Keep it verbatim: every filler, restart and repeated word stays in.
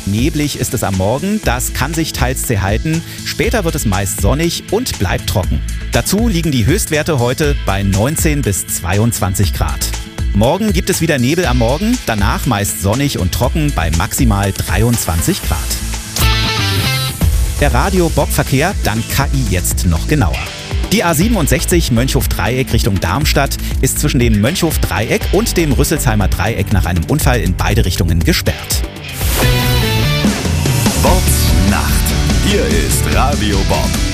neblig ist es am Morgen, das kann sich teils zäh halten. Später wird es meist sonnig und bleibt trocken. Dazu liegen die Höchstwerte heute bei neunzehn bis zweiundzwanzig Grad. Morgen gibt es wieder Nebel am Morgen, danach meist sonnig und trocken bei maximal dreiundzwanzig Grad. Der Radio-Bob-Verkehr, dann K I jetzt noch genauer. Die A siebenundsechzig Mönchhof-Dreieck Richtung Darmstadt ist zwischen dem Mönchhof-Dreieck und dem Rüsselsheimer Dreieck nach einem Unfall in beide Richtungen gesperrt. Bobs Nacht. Hier ist Radio Bob.